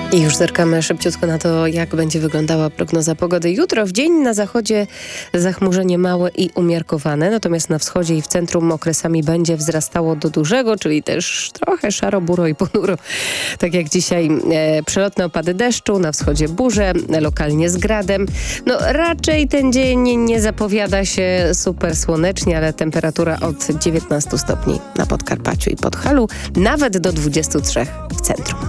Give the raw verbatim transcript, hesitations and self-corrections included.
I już zerkamy szybciutko na to, jak będzie wyglądała prognoza pogody. Jutro w dzień na zachodzie zachmurzenie małe i umiarkowane, natomiast na wschodzie i w centrum okresami będzie wzrastało do dużego, czyli też trochę szaro, buro i ponuro. Tak jak dzisiaj e, przelotne opady deszczu, na wschodzie burze, lokalnie z gradem. No raczej ten dzień nie zapowiada się super słonecznie, ale temperatura od dziewiętnastu stopni na Podkarpaciu i Podhalu, nawet do dwudziestu trzech w centrum.